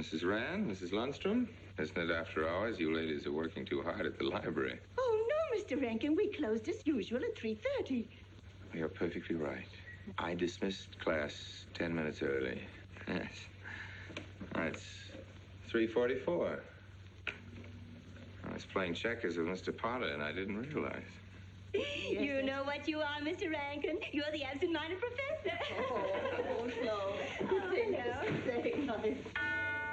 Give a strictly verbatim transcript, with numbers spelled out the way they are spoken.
Missus Rand, Missus Lundstrom, isn't it after hours? You ladies are working too hard at the library. Oh, no, Mister Rankin. We closed as usual at three thirty. You're perfectly right. I dismissed class ten minutes early. Yes. That's three forty-four. I was playing checkers with Mister Potter, and I didn't realize. Yes, you know what you are, Mister Rankin. You're the absent-minded professor. Oh, no. Oh, no.